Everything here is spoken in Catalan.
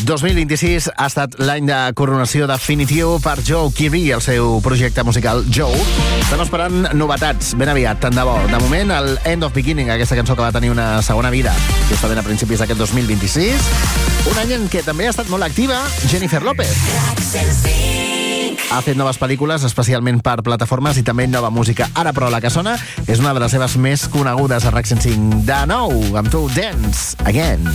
2026 ha estat l'any de coronació definitiu per Joe Keery i el seu projecte musical Joe. Estan esperant novetats ben aviat, tant de bo. De moment, el End of Beginning, aquesta cançó que va tenir una segona vida, justament a principis d'aquest 2026. Un any en què també ha estat molt activa Jennifer López. Ha fet noves pel·lícules, especialment per plataformes, i també nova música. Ara, però, la que sona és una de les seves més conegudes a RAC 105. De nou, amb tu, Dance Again.